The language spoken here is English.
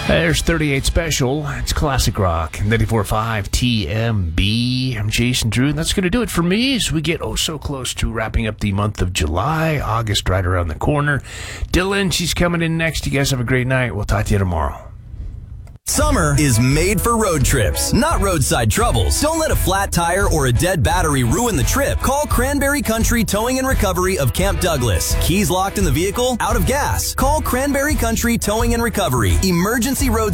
There's 38 Special. It's classic rock. 94.5 TMB. I'm Jason Drew, and that's going to do it for me as we get so close to wrapping up the month of July. August right around the corner. Dylan, she's coming in next. You guys have a great night. We'll talk to you tomorrow. Summer is made for road trips, not roadside troubles. Don't let a flat tire or a dead battery ruin the trip. Call Cranberry Country Towing and Recovery of Camp Douglas. Keys locked in the vehicle? Out of gas? Call Cranberry Country Towing and Recovery. Emergency road